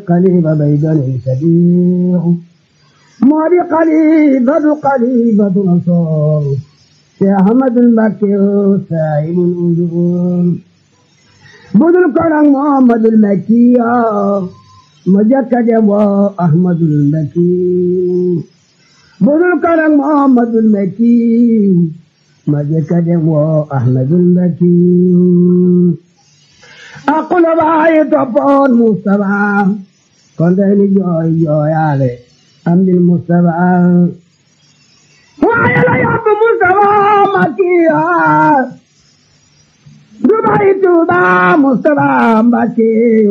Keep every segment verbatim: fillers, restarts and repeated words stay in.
قليب بيدن سبيع مودي قليبة قليبة نصار شيخ أحمد المكي سائل الأذون بدل كرم محمد المكي مجكد أحمد المكي بدل كرم محمد المكي مجكد أحمد المكي أقول باي تبون مصطفى كندني جوي جوي عليه أمد المصطفى وعلى يا مصطفى مكيا دبي توبا مصطفى مكي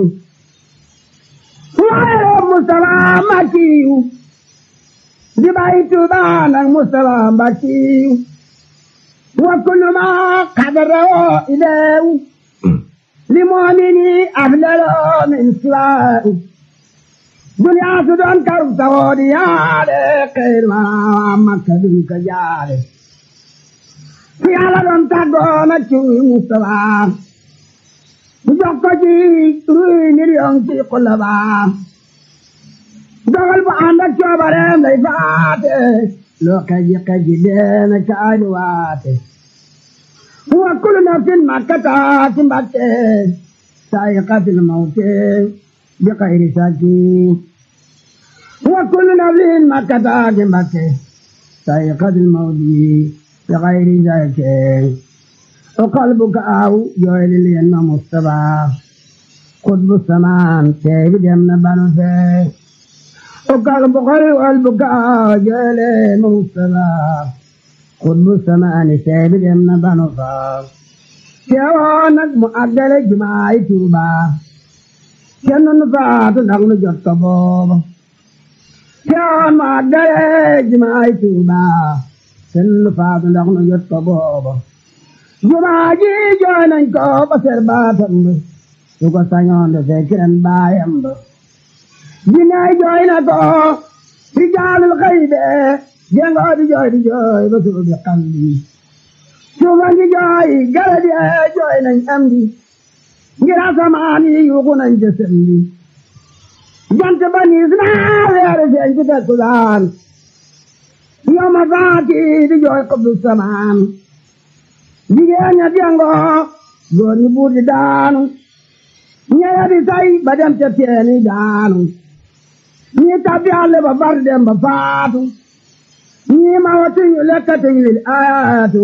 وعلى مصطفى مكي دبي توبا مصطفى مكي وكل ما قدره إليه لمؤمني أفضل من سواه دنيا سدون كرب سودي ياله خير ما مكدون كجاله في على دون تاغون تشوي مصطفى جوكجي روي نيريون تي قلبا دوغل بو اندك جوبارم لay faate لو كجي كجي دنا تاي واتي هو كل نفس ما كتات مبكي سائقة الموت بغير ساكين وكل نفس ما كتات مبكي سائقة الموت بغير ساكين وقلبك أو جويل لين مصطفى قطب السمان سيد يمن بنفسه وقلبك وقلبك أو جويل لين مصطفى قطب السمان سيد يمن بنفسه كيوانك مؤجل جماعي توبا كنن فات نغن جرت بوب كيوان مؤجل جماعي توبا كنن فات نغن جرت بوب جماعي جوانن ko basir batam su ko sañoon de fekkiren baayam ba jinay jooy na ko rijaalul xaybe jengoo di jooy di jooy ba suuf bi qalbi suufa ngi jooy garab yi jooy nañ am di ngir asamaan yi yuuxu nañ jësëm di jant ba niis naa weer feeñ ci takkusaan yow ma faati di jooy xubbu samaan jigéen ña jengoo góor ñi buur di daanu ñeya di say ba dem ca teeni daanu ñi tabbi àll ba far dem ba faatu ñi ma watuñu lekkatuñu lil ayaatu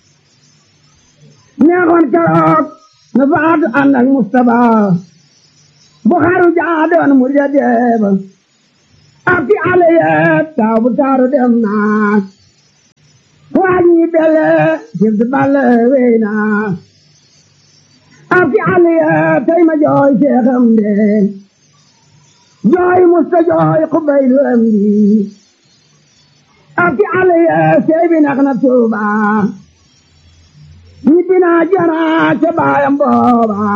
neexoon keroog na faatu ànd ak Mustapha bu xaru jaadoon mu ja deeba ak fi àll yee taw bu taaru dem naa wañi bele jib balle weena afi aliya tay ma joy cheikham de joy musta joy qubaylu amdi afi aliya sebi nakna tuba ni bina jara te bayam boba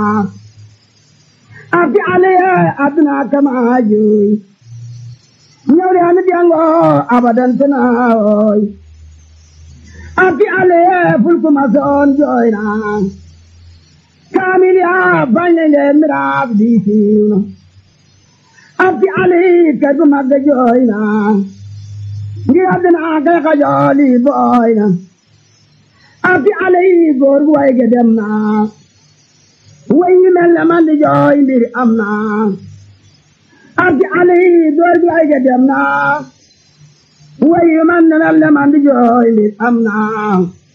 afi aliya adna kama joy ñewre an diango abadan tana oy afi ale fulku mason joyna kamil ya bañe mirab di tiwno afi ale kadu magga joyna ngi adna ga ga joli boyna afi ale gor way ge demna way mel man di joy mbir amna afi ale gor way ge demna way man nal man di jooy li am naa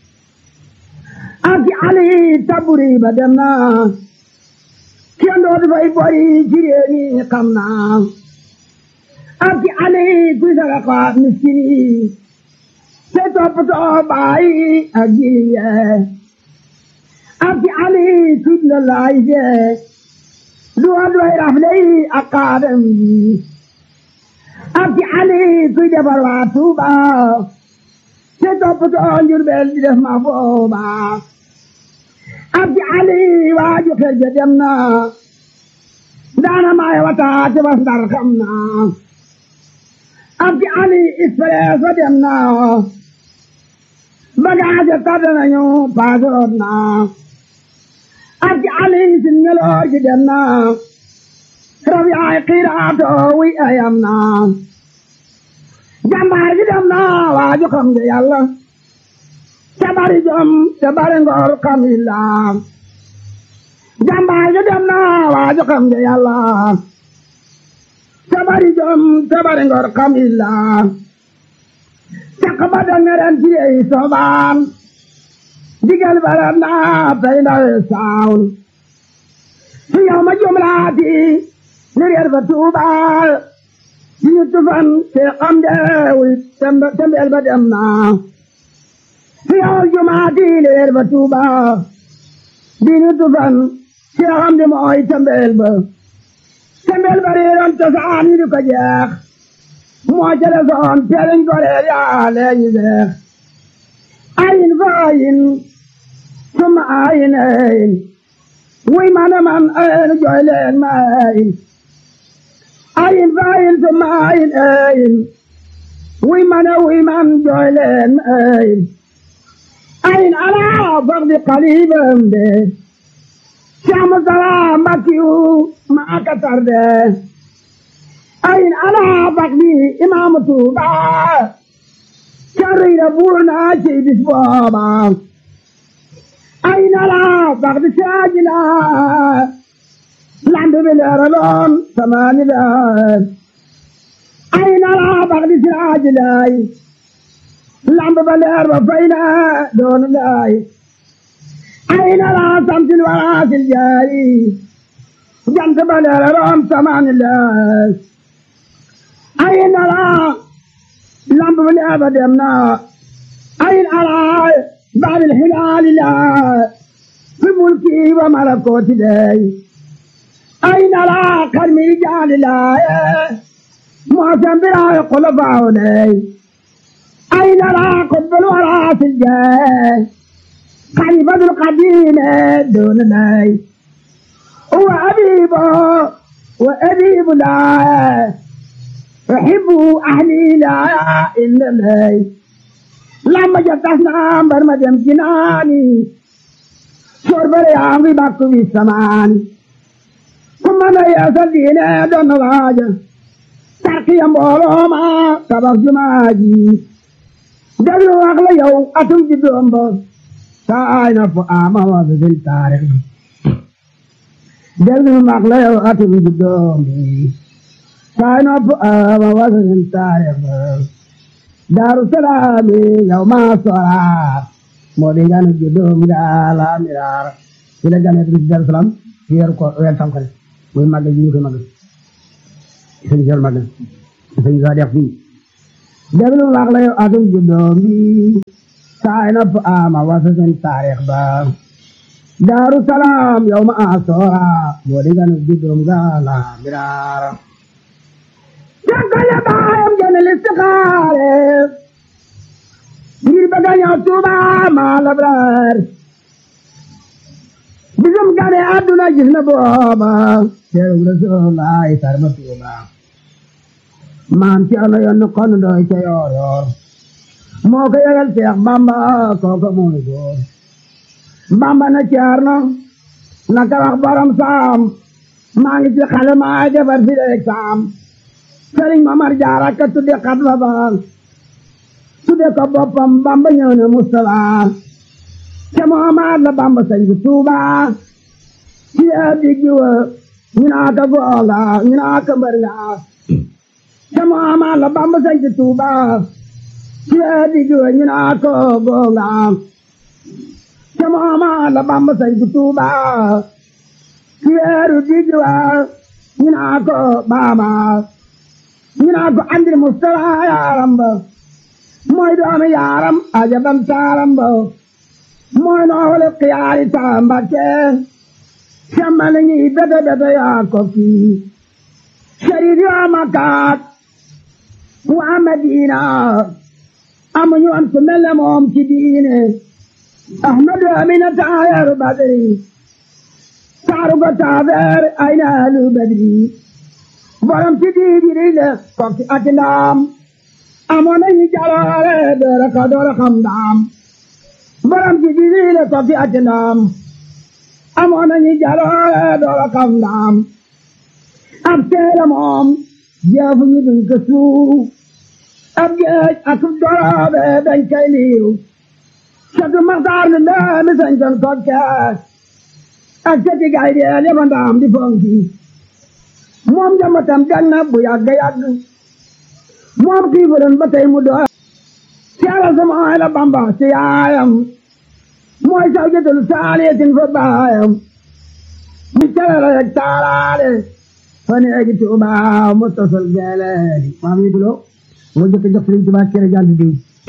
ak ali taburi ba dem naa kenn dootu fay boy ci réew mi xam naa ak ali kuy sara ko miskini te toppatoo baay ak jiriye ak ali kuy la laay je duwa duway rafley ak kaadam yi ak ali kuy defar waa Tuuba te toppatoo Njurbel di def ma booba ak ali waaju xel ja dem na daana maay wata te bas ndar xam na ak ali expresso dem na bagage tàdd nañu paasoot na ak ali si ngeloor gi dem na rab yaay xiiraato wi ayam na jàmbaar ji dem na waaju xam nga yàlla te bari jom te bari ngor xam illa jàmbaar ji dem na waaju xam nga yàlla te bari jom te bari ngor xam illa caq ba dangaren ci yey soobaan digal barat na tey ndawe saawul fi yow ma jumlaati ni reer ba tuubaal ci ñu tufan te xam deewul tembeel ba dem na fi yow jumaati ni reer ba tuubaal di ñu tufan te xam de mooy tembeel ba tembeel ba reeroon cosaan yi du ko jeex moo jële soon teeliñ ko reer yaa leeñu deex ayin fa ayin suma ayin ayin wuy mana man ayin jooy leen ma ayin ayin fa ayin suma ayin ayin wuy mana wuy man jooy leen ma ayin ayin alaa fardi qalibam de Saamu salaam Mbakiyu maa ka tarde ayin alaa fardi imaamu Tuuba carriira buur naa ci bis booba ayin alaa fardi saajila lamb bi leeraloon samaani leer ayin alaa fardi saajilay lamb ba leer ba fay na doon lay ayin alaa samsil waraasil jaari jant ba leeraloon samaani leer ayin alaa lamb ba leer ba dem na ayin alaa baabil hilaali laa fi mulki wa malakooti day ayin alaa karmi rijaali laa moosen biraaye xulafaawu day ayin alaa qutbul waraasil jaay xalifatul qadiime doon day wa abiibo wa abiibu laa uhibbu ahli laa illa lay lamma ja tas na mbar ma dem jinaani soor bare yaa ngi bakku bi samaani kuma na yeesal diine doon na waaja tarkiya mbooloo ma tabax jumaaji déglu wax la yow atum ji doom ba saay na fu ama wa bil taarix déglu wax la yow atum ji doom bi saay na fu ama wa bil taarix Daaru Salaami yow maa sora moo di gane ji doom ga la miraar ci la gane bi Daaru Salaam weer ko weer tam xarit muy màgg ji ñu koy màgg sëñ Sall màgg sëñ Sall def fii déglu wax la yow atum ji doom bi saay na fu ama wa bil taarix ba Daaru Salaam yow maa sora moo di gane ji doom ga la miraar jànkale baayam gene listixaare ngir bëgg a ñëw Tuuba maa labraar bisum gane àdduna gis na booba teeru Rasuulullaay sarma Tuuba maam ci ano yoon kon doy ca yoor yoor moo ko yëgal Seex Bamba kooka mooy góor Bamba na Ceerno naka wax borom saam maa ngi ci xale maa defar fi leeg saam Sëriñ Mamar Jaara ka tudde xatba ba tudde ko boppam Bamba ñëw ne Mustafa ca Muhammad la Bamba sañ ci Tuuba ci yaa diggi wa ñu naa ka goonga ñu naa ka mbër nga ca Muhammad la Bamba sañ ci Tuuba ci yaa diggi wa ñu naa ka goonga ca Muhammad la Bamba sañ ci Tuuba ci weeru diggi wa ñu naa ka baama ñu naa ko andil Mustafa yaaram ba mooy doomi yaaram ajabam taaram ba mooy noole xiyaari taamba ke semmale ñi bete bete yaa ko kii sharif yaa makaat waa Madina amuñu am ku mel ne moom ci diine Ahmadu Amina taayaru Badri taaru ko taabeer ay naalu Badri borom ci diidi le kokki ak ndaam amoon nañu jaloore doora ka doora xam ndaam borom ci diidi le kokki ak ndaam amoon nañu jaloore doora xam ndaam ab teela moom jaafu ñu duñ ko suuf ab géej ak doroobe dañ kay liiw satu maxtaar lu ndaami sañ ton kokkees ak sati gay deel yaba ndaam di fonki moom jamatam gan na bu yàgg yàgg moom xiifuloon ba tey mu doon Yàlla sama ay la Bamba ci yaayam mooy saw jëtul saaliyatin fa baayam mi calala yak taalaale fa neegi Tuuba mu tosal geleedi maam yi dulo moo jëkk jox Sëriñ Tuuba kere jàll di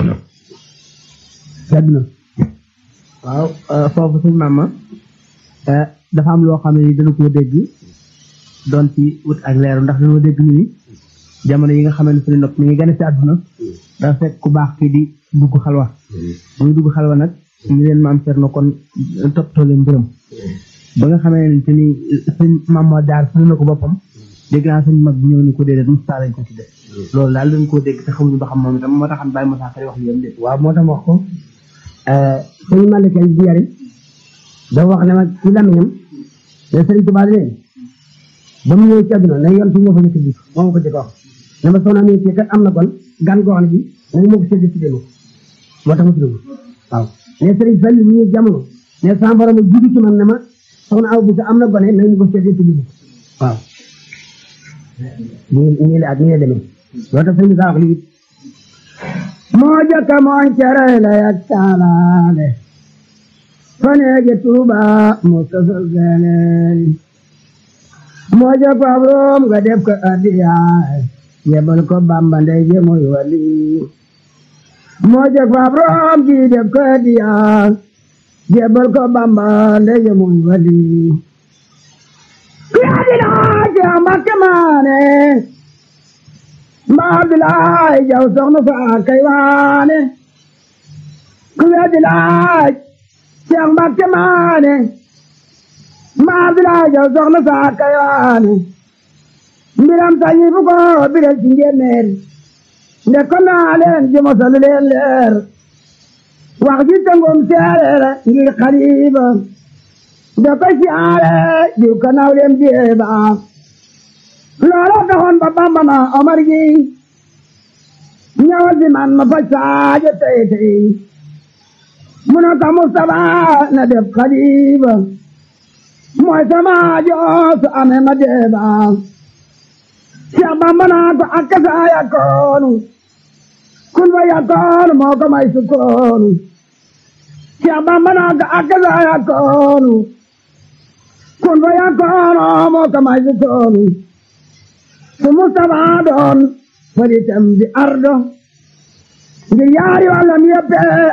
yàgg na waaw foofu suñ maama dafa am loo xam ne dana koo dégg doon ci wut ak leeru ndax dañoo dégg ñu ni jamono yi nga xamante ne nopp mi ngi gën a ci àdduna dafa fekk ku baax kii di dugg xalwa muy dugg xalwa nag ñu leen maam Cerno kon toppatoo leen mbërëm ba nga xamante ni sëñ maam moo jaar fu na ko boppam dégg naa sëñ mag bi ñëw ni ko déedéet Moussa lañ ko tudde loolu daal dañ koo dégg te xamuñu ba xam moom itam moo tax xam bàyyi Moussa Kari wax li yam dé waaw moo tax wax ko sëñ Malika di yari da wax ne ma ci lamiñam ne Sëriñ Tuubaa ne ba mu ñëw ci àdduna ne yoon fi ñoo fa ñu tuddi moom ko jëkk wax ne ma soxna mi ci kat am na kon gan goo xam ne bi nañu ma ko séddi ci démo moo tax ma tudd waaw ne Sëriñ Fallu bu ñuy jamono ne sama borom jiitu ci man ne ma soxna aw bi sa am na gone nañu ma ko séddi ci démo waaw nii nii la ak nii la demee loo tax sëñ bi saa wax lii moo jëkka mooñ cere la yak taalaale fa neegi Tuuba mu sosol geleeli moo jëkk ab room nga def ko addiyaay yebal ko Bamba ndey je mooy wali moo jëkk ab room ji def ko addiyaay yebal ko Bamba ndey je mooy wali yaa di laaj yaa Mbakke maane mbaa di laaj jaw soxna faa kay waane ku yaa di laaj yaa Mbakke maane mbaa di laaj jaw soxna faa kay waane mbiram sañi fu ko biral ci njéeméer nde ko naa leen ji mosalu leen leer wax ji tëngum seereer ngir xaliba nde ko siyaare jiw ko naw leen jeeba loola taxoon ba Bamba ma Omar gi ñëwal si man ma fa saajo tey tey mu ne ko Mustafa na def xaliba mooy sama joosu ame ma deeba Seex Bamba naa ko akkasa yakoonu kun fa yakoonu moo ko may sukkoonu Seex Bamba naa ko akkasa yakoonu kun fa yakoonu moo ko may sukkoonu su Mustafa doon faritam di ardo ngir yaari wàllam yépp